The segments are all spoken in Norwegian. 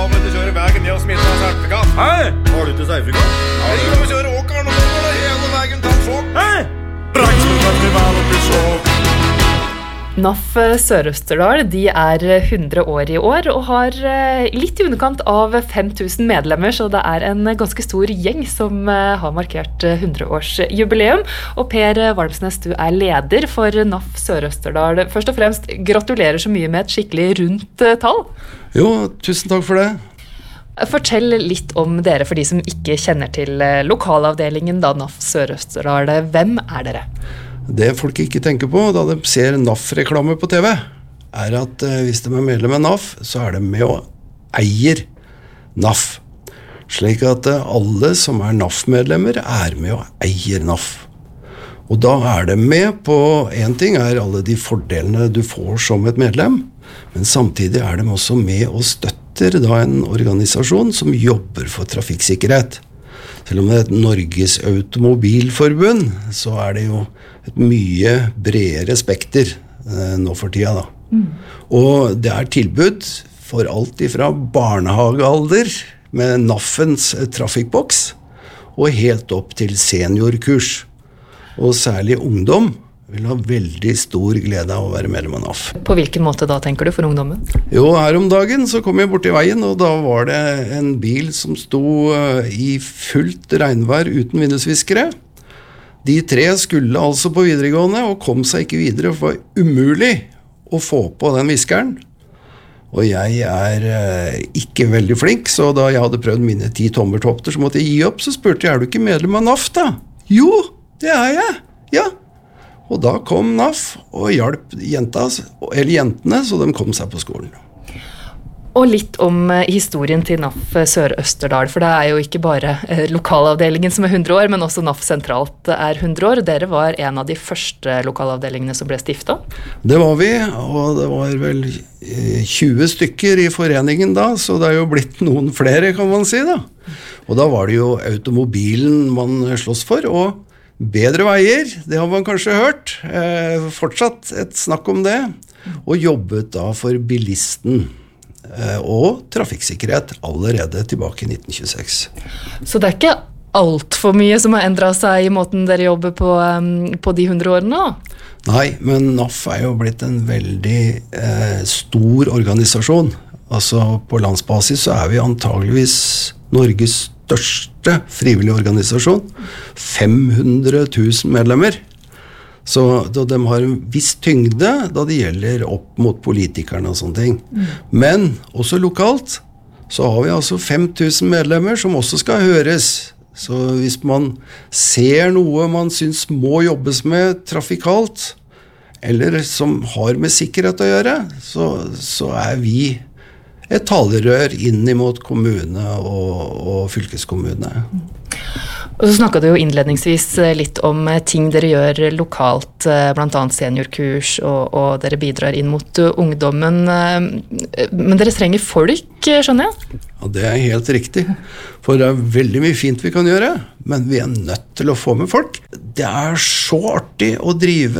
må ikke kjøre veien ned og smide av sertifikat. Hei! Har du ikke sertifikat? Ja, du må kjøre åkeren og så går det hele veien til sjokk. Hei! Braksfestival oppi sjokk. NAF Sør-Østerdal, de er 100 år i år og har litt i underkant av 5000 medlemmer, så det er en ganske stor gjeng som har markert 100-årsjubileum. Og Per Valmsnes, du er leder for NAF Sør-Østerdal. Først og fremst, gratulerer så mye med et skikkelig rundt tall. Jo, tusen takk for det. Fortell litt om dere for de som ikke kjenner til lokalavdelingen da NAF Sør-Østerdal. Hvem er dere? Det folk ikke tenker på da de ser NAF-reklame på TV, er at hvis de er medlem av NAF, så er de med og eier NAF. Slik at alle som er NAF-medlemmer er med og eier NAF. Og da er de med på, en ting er alle de fordelene du får som et medlem, men samtidig er de også med og støtter da en organisasjon som jobber for trafikksikkerhet. Selv om det er et Norges Automobilforbund, så er det jo et mye bredere spekter nå for tida da. Og det er tilbud for alt ifra barnehagealder med NAFens trafikkboks og helt opp til seniorkurs. Og særlig ungdom vil ha veldig stor glede av å være medlem av NAF. På hvilken måte da, tenker du, for ungdommen? Jo, her om dagen så kom jeg bort i veien, og da var det en bil som sto i fullt regnvær uten vindusviskere. De tre skulle altså på videregående og kom seg ikke videre, for det var umulig å få på den viskeren. Og jeg er ikke veldig flink, så da jeg hadde prøvd mine 10 tommertopter, så måtte jeg gi opp. Så spurte jeg, er du ikke medlem av NAF da? Jo, det er jeg, ja. Og da kom NAF og hjalp jentene, så de kom seg på skolen. Og litt om historien til NAF Sør-Østerdal, for det er jo ikke bare lokalavdelingen som er 100 år, men også NAF sentralt er 100 år. Dere var en av de første lokalavdelingene som ble stiftet. Det var vi, og det var vel 20 stykker i foreningen da, så det er jo blitt noen flere, kan man si da. Og da var det jo automobilen man slåss for, og bedre veier, det har man kanskje hørt. Fortsatt et snakk om det. Og jobbet da for bilisten og trafikksikkerhet allerede tilbake i 1926. Så det er ikke alt for mye som har endret seg i måten dere jobber på de 100 årene da? Nei, men NAF er jo blitt en veldig stor organisasjon. Altså på landsbasis så er vi antageligvis Norges største frivillige organisasjon. 500 000 medlemmer. Så de har en viss tyngde da det gjelder opp mot politikerne og sånne ting. Men også lokalt så har vi altså 5000 medlemmer som også skal høres. Så hvis man ser noe man synes må jobbes med trafikalt, eller som har med sikkerhet å gjøre, så er vi et talerør inn mot kommune og fylkeskommune. Og så snakket du jo innledningsvis litt om ting dere gjør lokalt, blant annet seniorkurs, og dere bidrar inn mot ungdommen. Men dere trenger folk, skjønner jeg? Ja, det er helt riktig. For det er veldig mye fint vi kan gjøre, men vi er nødt til å få med folk. Det er så artig å drive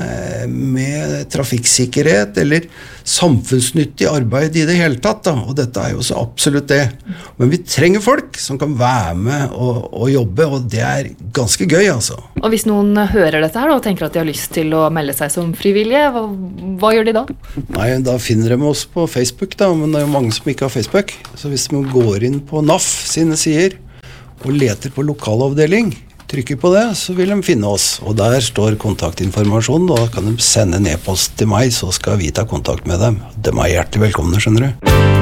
med trafikksikkerhet eller samfunnsnyttig arbeid i det hele tatt, da. Og dette er jo så absolutt det. Men vi trenger folk som kan være med og jobbe, og det er ganske gøy, altså. Og hvis noen hører dette her og tenker at de har lyst til å melde seg som frivillige, hva gjør de da? Nei, da finner de oss på Facebook da, men det er jo mange som ikke har Facebook. Så hvis man går inn på NAF sine sider og leter på lokalavdeling, trykker på det, så vil de finne oss. Og der står kontaktinformasjon, og da kan de sende en e-post til meg, så skal vi ta kontakt med dem. De er hjertelig velkomne, skjønner du.